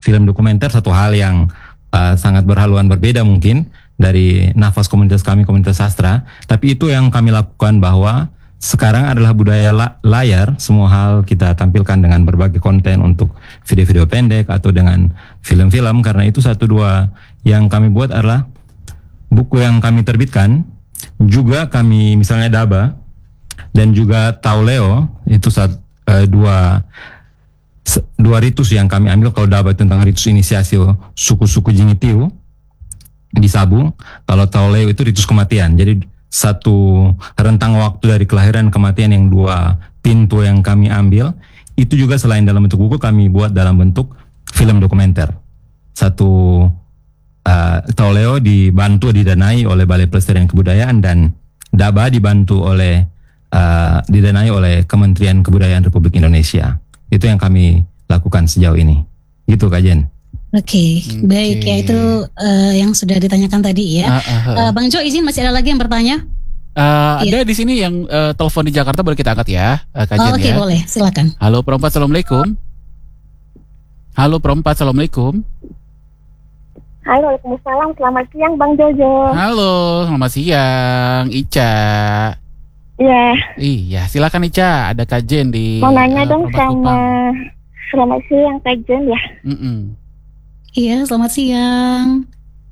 film dokumenter satu hal yang sangat berhaluan berbeda mungkin dari nafas komunitas kami, komunitas sastra. Tapi itu yang kami lakukan, bahwa sekarang adalah budaya layar. Semua hal kita tampilkan dengan berbagai konten untuk video-video pendek atau dengan film-film. Karena itu satu dua yang kami buat adalah buku yang kami terbitkan. Juga kami misalnya Daba dan juga Tauleo, itu dua ritus yang kami ambil. Kalau Daba tentang ritus inisiasi suku-suku Jingitiu di Sabu, kalau Tauleo itu ritus kematian. Jadi satu rentang waktu dari kelahiran kematian yang dua pintu yang kami ambil. Itu juga selain dalam bentuk buku, kami buat dalam bentuk film dokumenter. Satu Tauleo dibantu didanai oleh Balai Pelestarian Kebudayaan, dan Daba didanai oleh Kementerian Kebudayaan Republik Indonesia. Itu yang kami lakukan sejauh ini. Gitu Kak Jen. Oke, baik ya, itu yang sudah ditanyakan tadi ya. Bang Jo, izin masih ada lagi yang bertanya? Ada di sini yang telepon di Jakarta, boleh kita angkat ya, Kak Jen. Oke, boleh, silakan. Halo Perempat, assalamualaikum. Halo Perempat, assalamualaikum. Halo, waalaikumsalam. Selamat siang Bang Jojo. Halo, selamat siang Ica. Iya, silakan Ica. Ada Kak Jen di. Mau nanya dong sama. Selamat siang Kak Jen ya. Iya, selamat siang.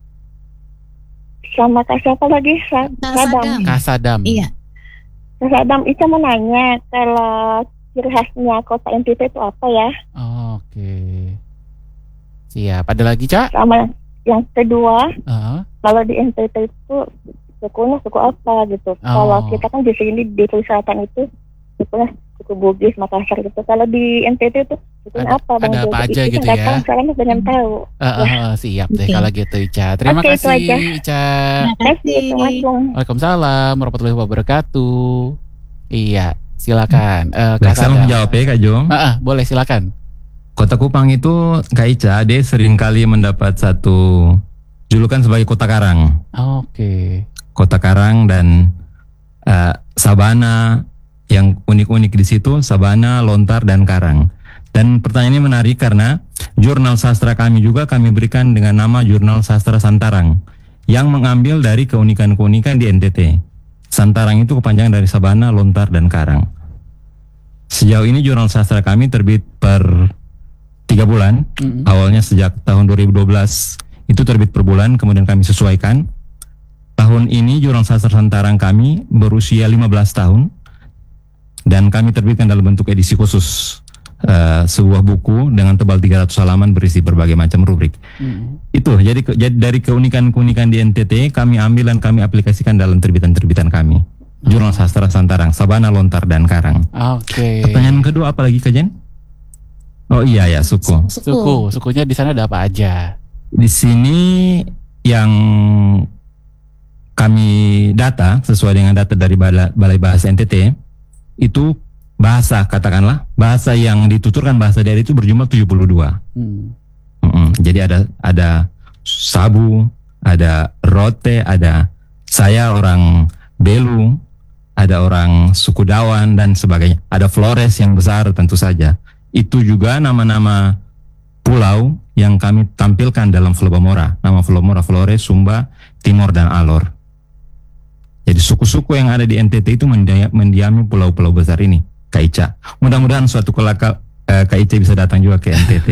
Sama Kak siapa lagi? Kak Sadam. Iya. Kak Sadam, Ica mau nanya kalau ciri khasnya kota NTT itu apa ya? Oke. Siap. Ada lagi, Cak? Sama yang kedua, kalau di NTT itu sukunya suku apa gitu? Kalau kita kan di sini di selatan itu sukunya suku Bugis, Makassar gitu. Kalau di NTT itu sukunya apa? Bang ada apa aja itu gitu ya? Soalnya pengen tahu. Siap deh kalau gitu Ica. Terima kasih Ica. Terima kasih. Waalaikumsalam warahmatullahi wabarakatuh. Iya, silakan. Saya mau menjawab ya Kak Jo. Boleh, silakan. Kota Kupang itu Kak Ica, dia sering kali mendapat satu julukan sebagai kota karang. Oke. Kota karang dan sabana yang unik-unik di situ, sabana, lontar, dan karang. Dan pertanyaannya menarik karena jurnal sastra kami juga kami berikan dengan nama Jurnal Sastra Santarang yang mengambil dari keunikan-keunikan di NTT. Santarang itu kepanjangan dari sabana, lontar, dan karang. Sejauh ini jurnal sastra kami terbit per 3 bulan. Awalnya sejak tahun 2012 itu terbit per bulan, kemudian kami sesuaikan. Tahun ini jurnal sastra Santarang kami berusia 15 tahun. Dan kami terbitkan dalam bentuk edisi khusus, sebuah buku dengan tebal 300 halaman berisi berbagai macam rubrik. Itu jadi dari keunikan-keunikan di NTT kami ambil dan kami aplikasikan dalam terbitan-terbitan kami. Jurnal Sastra Santarang, Sabana, Lontar, dan Karang. Oke. Pertanyaan kedua apa lagi Kak Jen? Oh iya ya, Sukunya di sana ada apa aja? Di sini yang kami data sesuai dengan data dari Balai Bahasa NTT, itu bahasa, katakanlah bahasa yang dituturkan bahasa daerah itu berjumlah 72. Jadi ada Sabu, ada Rote, ada saya orang Belu, ada orang suku Dawan dan sebagainya. Ada Flores yang besar tentu saja. Itu juga nama-nama pulau yang kami tampilkan dalam Flobamora. Nama Flobamora, Flores, Sumba, Timor, dan Alor. Jadi suku-suku yang ada di NTT itu mendiami pulau-pulau besar ini, Kak Ica. Mudah-mudahan suatu kelak Kak Ica bisa datang juga ke NTT.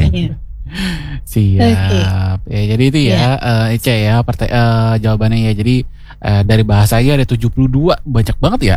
Siap. Ya, jadi itu ya, Ica ya, jawabannya ya. Jadi dari bahasanya ada 72, banyak banget ya.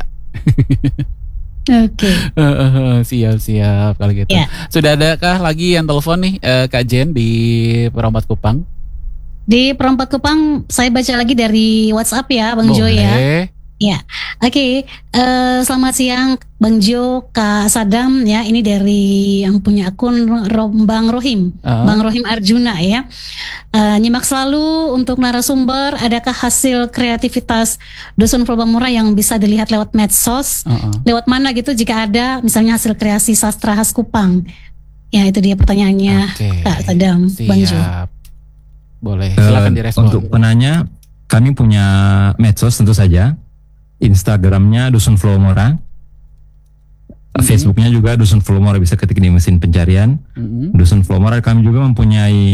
Oke. Siap kalau gitu. Sudah adakah lagi yang telepon nih, Kak Jen di Perompak Kupang? Di Perompak Kupang saya baca lagi dari WhatsApp ya Bang Jo ya. Ya, oke. Selamat siang Bang Jo, Kak Sadam ya. Ini dari yang punya akun Bang Rohim, Bang Rohim Arjuna ya. Nyimak selalu untuk narasumber. Adakah hasil kreativitas Dusun Flobamora yang bisa dilihat lewat medsos? Lewat mana gitu jika ada, misalnya hasil kreasi sastra khas Kupang? Ya itu dia pertanyaannya Kak Sadam, Bang Jo. Boleh, silakan direspon. Untuk penanya, kami punya medsos tentu saja. Instagramnya Dusun Flobamora, Facebooknya juga Dusun Flobamora, bisa ketik di mesin pencarian. Dusun Flobamora. Kami juga mempunyai